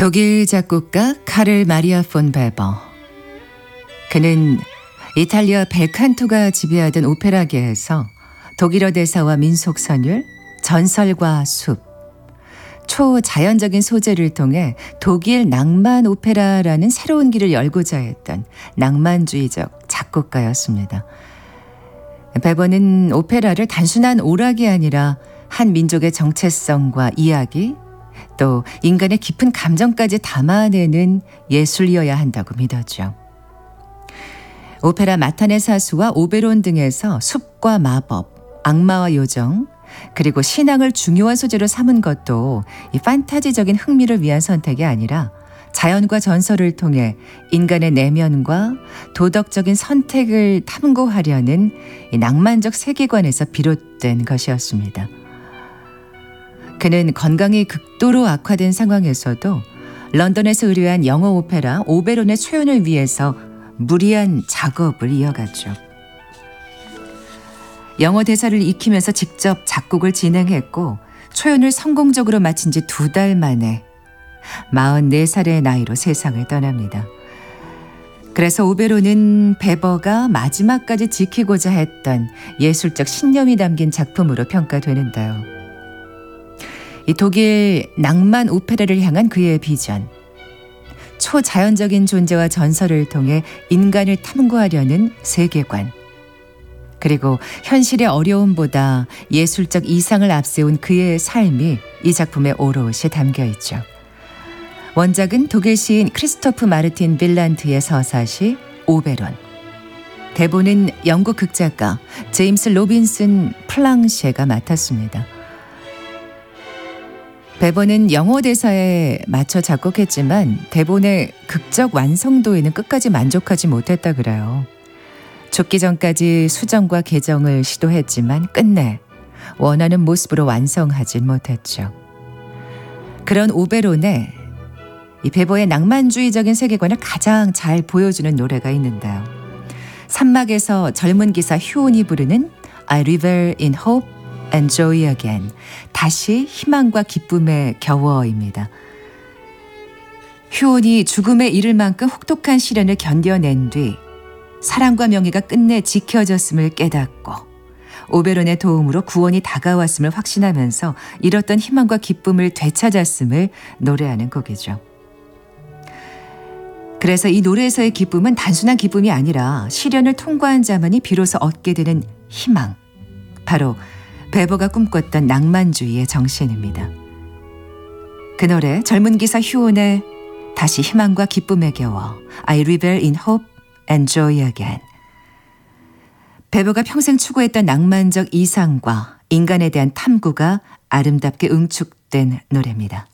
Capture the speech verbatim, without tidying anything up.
독일 작곡가 카를 마리아 폰 베버. 그는 이탈리아 벨칸토가 지배하던 오페라계에서 독일어 대사와 민속 선율, 전설과 숲, 초자연적인 소재를 통해 독일 낭만 오페라라는 새로운 길을 열고자 했던 낭만주의적 작곡가였습니다. 베버는 오페라를 단순한 오락이 아니라 한 민족의 정체성과 이야기, 또 인간의 깊은 감정까지 담아내는 예술이어야 한다고 믿었죠. 오페라 마탄의 사수와 오베론 등에서 숲과 마법, 악마와 요정, 그리고 신앙을 중요한 소재로 삼은 것도 이 판타지적인 흥미를 위한 선택이 아니라 자연과 전설을 통해 인간의 내면과 도덕적인 선택을 탐구하려는 이 낭만적 세계관에서 비롯된 것이었습니다. 그는 건강이 극도로 악화된 상황에서도 런던에서 의뢰한 영어 오페라 오베론의 초연을 위해서 무리한 작업을 이어갔죠. 영어 대사를 익히면서 직접 작곡을 진행했고 초연을 성공적으로 마친 지 두 달 만에 마흔네 살의 나이로 세상을 떠납니다. 그래서 오베론은 베버가 마지막까지 지키고자 했던 예술적 신념이 담긴 작품으로 평가되는데요. 이 독일 낭만 오페라를 향한 그의 비전, 초자연적인 존재와 전설을 통해 인간을 탐구하려는 세계관, 그리고 현실의 어려움보다 예술적 이상을 앞세운 그의 삶이 이 작품에 오롯이 담겨 있죠. 원작은 독일 시인 크리스토프 마르틴 빌란트의 서사시 오베론, 대본은 영국 극작가 제임스 로빈슨 플랑셰가 맡았습니다. 베버는 영어 대사에 맞춰 작곡했지만 대본의 극적 완성도에는 끝까지 만족하지 못했다 그래요. 죽기 전까지 수정과 개정을 시도했지만 끝내 원하는 모습으로 완성하진 못했죠. 그런 오베론에 이 베버의 낭만주의적인 세계관을 가장 잘 보여주는 노래가 있는데요. 산막에서 젊은 기사 휴온이 부르는 I revel in hope and joy again. 다시 희망과 기쁨의 겨워입니다. 휴온이 죽음에 이를 만큼 혹독한 시련을 견뎌낸 뒤 사랑과 명예가 끝내 지켜졌음을 깨닫고 오베론의 도움으로 구원이 다가왔음을 확신하면서 잃었던 희망과 기쁨을 되찾았음을 노래하는 곡이죠. 그래서 이 노래에서의 기쁨은 단순한 기쁨이 아니라 시련을 통과한 자만이 비로소 얻게 되는 희망, 바로 베버가 꿈꿨던 낭만주의의 정신입니다. 그 노래 젊은 기사 휴온의 다시 희망과 기쁨에 겨워 I revel in hope and joy again. 베버가 평생 추구했던 낭만적 이상과 인간에 대한 탐구가 아름답게 응축된 노래입니다.